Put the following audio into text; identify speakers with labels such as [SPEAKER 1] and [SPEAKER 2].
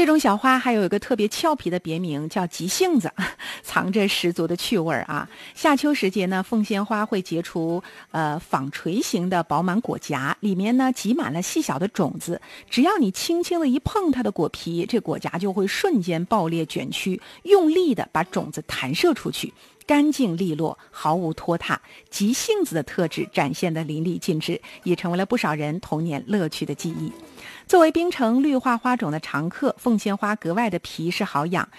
[SPEAKER 1] 这种小花还有一个特别俏皮的别名，叫急性子，藏着十足的趣味啊。夏秋时节呢，凤仙花会结出纺锤形的饱满果荚，里面呢挤满了细小的种子。只要你轻轻的一碰它的果皮，这果荚就会瞬间爆裂卷曲，用力的把种子弹射出去。干净利落，毫无拖沓，急性子的特质展现得淋漓尽致，也成为了不少人童年乐趣的记忆。作为槟城绿化花种的常客，凤仙花格外的皮实好养，